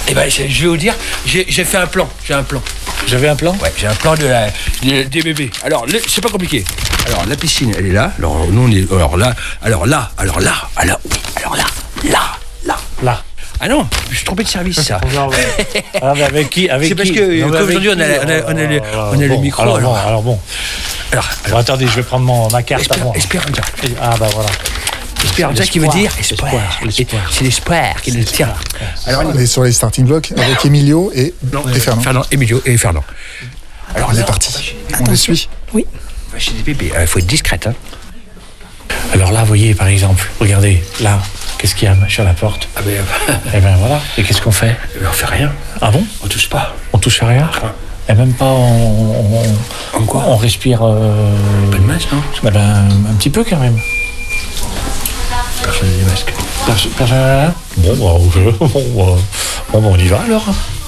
Eh ben, je vais vous dire, j'ai fait un plan. J'ai un plan. J'avais un plan? Ouais, j'ai un plan des bébés. Alors, c'est pas compliqué. Alors, la piscine, elle est là. Alors, nous, on est. Alors là. Là. Ah non, je suis trompé de service, ça. Ah, mais avec qui? C'est parce que, comme aujourd'hui, on a le micro. Alors bon. Alors, attendez, je vais prendre ma carte à moi. Esperanza. Ah, bah voilà. Esperanza qui veut dire espoir. C'est l'espoir qui nous tient. Alors, on est sur les starting blocks avec Emilio et Fernand. Emilio et Fernand. Alors, on est parti. On les suit. Oui. Chez les bébés, il faut être discrète. Hein. Alors là, vous voyez, par exemple, regardez, là, qu'est-ce qu'il y a sur la porte? Ah ben, Eh ben voilà. Et qu'est-ce qu'on fait? on fait rien. Ah bon? On touche pas. On touche à rien? Et même pas on respire... Pas de masque, non? Eh ben, un petit peu quand même. Personne n'a des masques. Personne n'a rien? Bon, on y va alors.